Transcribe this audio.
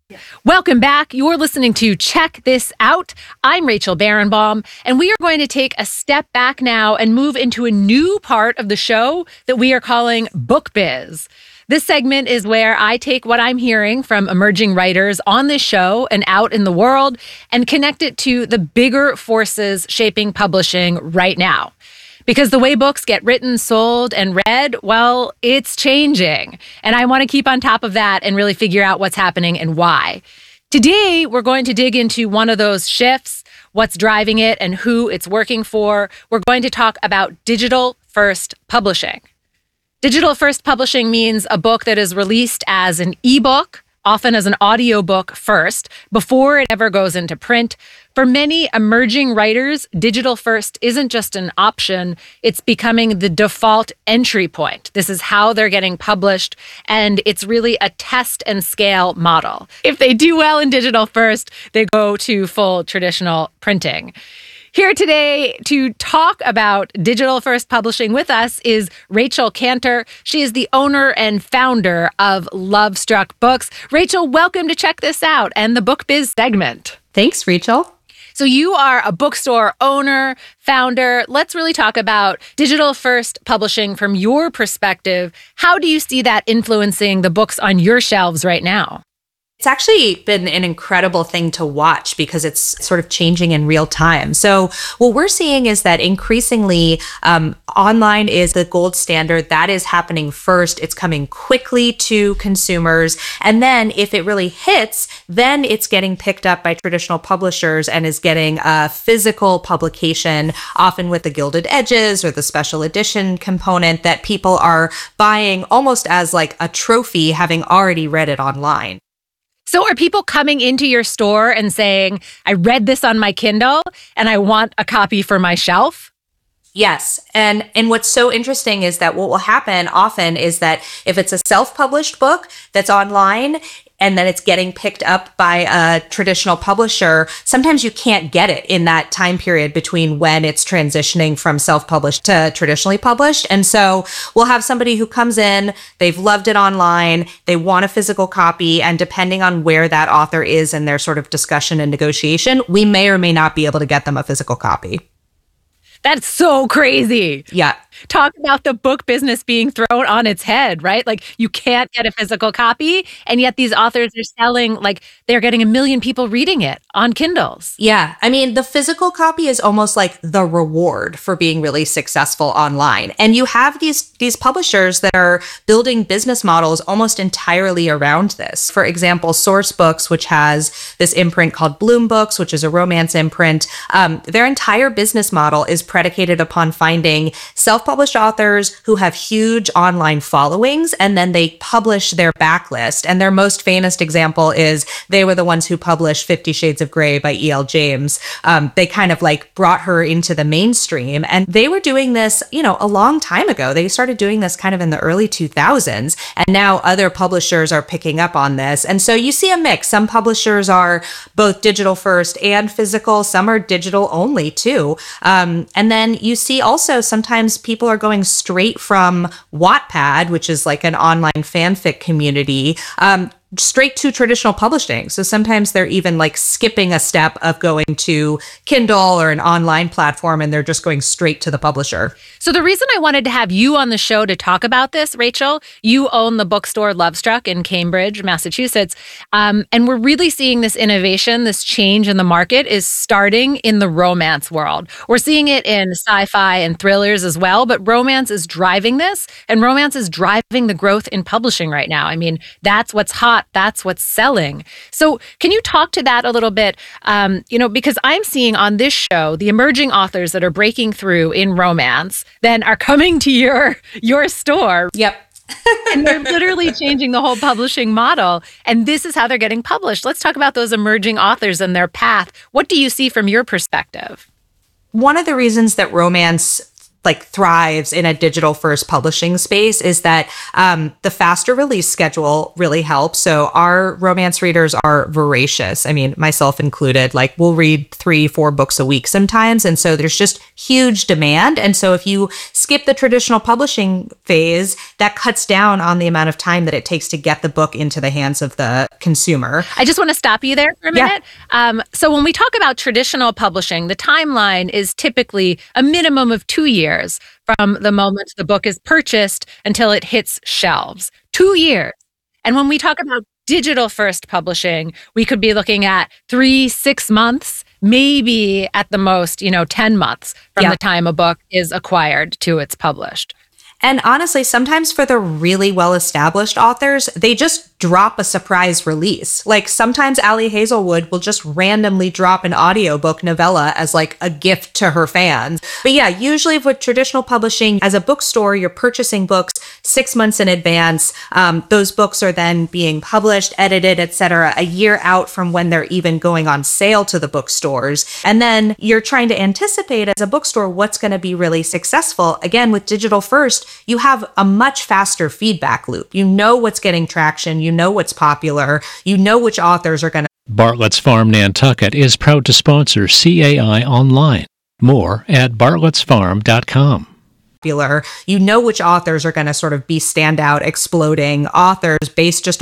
Welcome back. You're listening to Check This Out. I'm Rachel Barenbaum, and we are going to take a step back now and move into a new part of the show that we are calling Book Biz. This segment is where I take what I'm hearing from emerging writers on this show and out in the world and connect it to the bigger forces shaping publishing right now. Because the way books get written, sold, and read, well, it's changing. And I want to keep on top of that and really figure out what's happening and why. Today, we're going to dig into one of those shifts, what's driving it, and who it's working for. We're going to talk about digital-first publishing. Digital-first publishing means a book that is released as an ebook, often as an audiobook first, before it ever goes into print. For many emerging writers, digital first isn't just an option, it's becoming the default entry point. This is how they're getting published, and it's really a test and scale model. If they do well in digital first, they go to full traditional printing. Here today to talk about digital first publishing with us is Rachel Cantor. She is the owner and founder of Lovestruck Books. Rachel, welcome to Check This Out and the Book Biz segment. Thanks, Rachel. So you are a bookstore owner, founder. Let's really talk about digital first publishing from your perspective. How do you see that influencing the books on your shelves right now? It's actually been an incredible thing to watch because it's sort of changing in real time. So what we're seeing is that increasingly online is the gold standard. That is happening first. It's coming quickly to consumers. And then if it really hits, then it's getting picked up by traditional publishers and is getting a physical publication, often with the gilded edges or the special edition component that people are buying almost as like a trophy, having already read it online. So are people coming into your store and saying, I read this on my Kindle and I want a copy for my shelf? Yes. And what's so interesting is that what will happen often is that if it's a self-published book that's online and then it's getting picked up by a traditional publisher, sometimes you can't get it in that time period between when it's transitioning from self-published to traditionally published. And so we'll have somebody who comes in, they've loved it online, they want a physical copy, and depending on where that author is in their sort of discussion and negotiation, we may or may not be able to get them a physical copy. That's so crazy. Yeah. Talk about the book business being thrown on its head, right? Like you can't get a physical copy, and yet these authors are selling, like they're getting 1 million people reading it on Kindles. Yeah. I mean, the physical copy is almost like the reward for being really successful online. And you have these publishers that are building business models almost entirely around this. For example, Source Books, which has this imprint called Bloom Books, which is a romance imprint, their entire business model is predicated upon finding self-published authors who have huge online followings, and then they publish their backlist. And their most famous example is they were the ones who published 50 Shades of Grey by E.L. James. They kind of like brought her into the mainstream, and they were doing this, a long time ago. They started doing this kind of in the early 2000s, and now other publishers are picking up on this. And so you see a mix. Some publishers are both digital first and physical. Some are digital only too. And then you see also sometimes people are going straight from Wattpad, which is like an online fanfic community, straight to traditional publishing. So sometimes they're even like skipping a step of going to Kindle or an online platform, and they're just going straight to the publisher. So the reason I wanted to have you on the show to talk about this, Rachel, you own the bookstore Lovestruck in Cambridge, Massachusetts. And we're really seeing this innovation, this change in the market is starting in the romance world. We're seeing it in sci-fi and thrillers as well, but romance is driving this, and romance is driving the growth in publishing right now. I mean, that's what's hot. That's what's selling. So can you talk to that a little bit? Because I'm seeing on this show, the emerging authors that are breaking through in romance then are coming to your store. Yep. And they're literally changing the whole publishing model. And this is how they're getting published. Let's talk about those emerging authors and their path. What do you see from your perspective? One of the reasons that romance like thrives in a digital first publishing space is that the faster release schedule really helps. So our romance readers are voracious. I mean, myself included, like we'll read 3-4 books a week sometimes. And so there's just huge demand. And so if you skip the traditional publishing phase, that cuts down on the amount of time that it takes to get the book into the hands of the consumer. I just want to stop you there for a minute. So when we talk about traditional publishing, the timeline is typically a minimum of 2 years from the moment the book is purchased until it hits shelves. 2 years. And when we talk about digital first publishing, we could be looking at 3-6 months, maybe at the most, 10 months from the time a book is acquired to it's published. And honestly, sometimes for the really well-established authors, they just drop a surprise release. Like sometimes Ali Hazelwood will just randomly drop an audiobook novella as like a gift to her fans. But yeah, usually with traditional publishing, as a bookstore, you're purchasing books 6 months in advance. Those books are then being published, edited, etc., a year out from when they're even going on sale to the bookstores. And then you're trying to anticipate as a bookstore what's going to be really successful. Again, with digital first, you have a much faster feedback loop. You know what's getting traction. You know what's popular. You know which authors are going to. Bartlett's Farm Nantucket is proud to sponsor CAI Online. More at bartlettsfarm.com. You know which authors are going to sort of be standout, exploding authors based just